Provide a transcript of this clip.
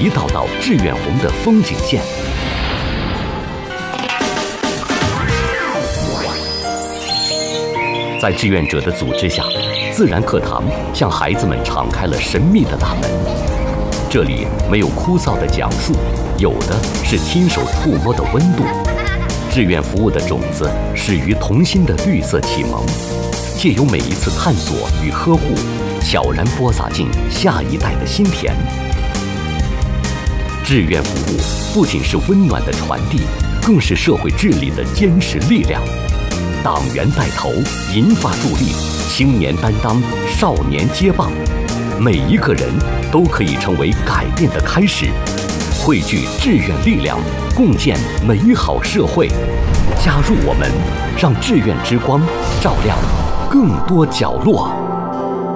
一道道志愿红的风景线。在志愿者的组织下，自然课堂向孩子们敞开了神秘的大门。这里没有枯燥的讲述，有的是亲手触摸的温度。志愿服务的种子始于童心的绿色启蒙，借由每一次探索与呵护，悄然播撒进下一代的心田。志愿服务不仅是温暖的传递，更是社会治理的坚实力量。党员带头，银发助力，青年担当，少年接棒，每一个人都可以成为改变的开始。汇聚志愿力量，共建美好社会。加入我们，让志愿之光照亮更多角落。